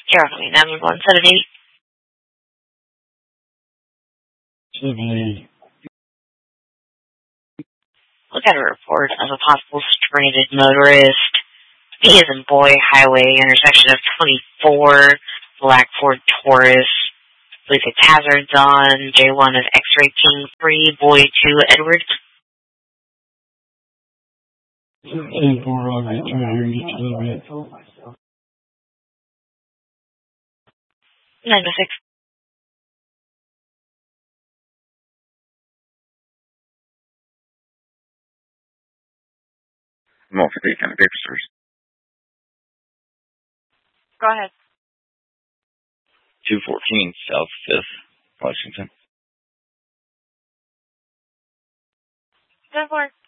Carefully, 911 70. Look at a report of a possible stranded motorist. He is in Boy Highway, intersection of 24, Black Ford Taurus. Police hazards on J1 of X-Ray King 3, Boy 2, Edward. 84, I'll get to here in just a little bit. 906. I'm off at 8 kind of paper stores. Go ahead. 214 South 5th, Washington. 10-4.